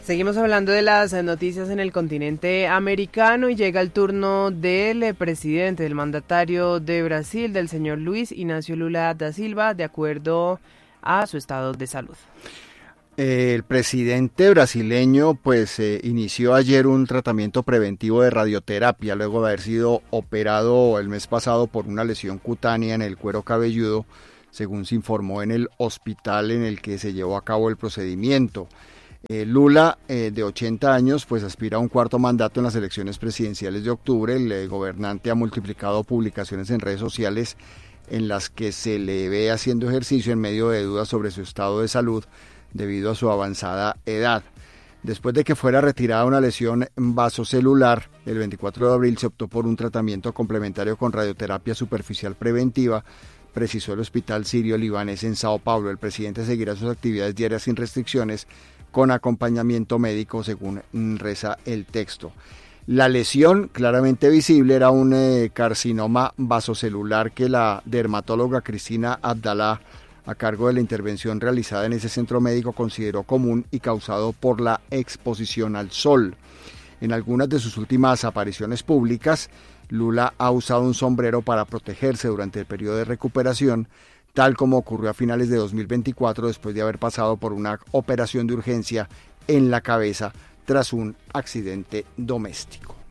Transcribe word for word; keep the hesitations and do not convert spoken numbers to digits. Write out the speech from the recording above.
Seguimos hablando de las noticias en el continente americano y llega el turno del presidente, del mandatario de Brasil, del señor Luis Inácio Lula da Silva, de acuerdo a su estado de salud. El presidente brasileño pues eh, inició ayer un tratamiento preventivo de radioterapia luego de haber sido operado el mes pasado por una lesión cutánea en el cuero cabelludo, según se informó en el hospital en el que se llevó a cabo el procedimiento. Eh, Lula, eh, de ochenta años, pues aspira a un cuarto mandato en las elecciones presidenciales de octubre. El eh, gobernante ha multiplicado publicaciones en redes sociales en las que se le ve haciendo ejercicio en medio de dudas sobre su estado de salud debido a su avanzada edad. Después de que fuera retirada una lesión vasocelular, el veinticuatro de abril se optó por un tratamiento complementario con radioterapia superficial preventiva, precisó el Hospital Sirio Libanés en Sao Paulo. El presidente seguirá sus actividades diarias sin restricciones, con acompañamiento médico, según reza el texto. La lesión, claramente visible, era un eh, carcinoma vasocelular que la dermatóloga Cristina Abdalá, a cargo de la intervención realizada en ese centro médico, consideró común y causado por la exposición al sol. En algunas de sus últimas apariciones públicas, Lula ha usado un sombrero para protegerse durante el periodo de recuperación, tal como ocurrió a finales de dos mil veinticuatro después de haber pasado por una operación de urgencia en la cabeza tras un accidente doméstico.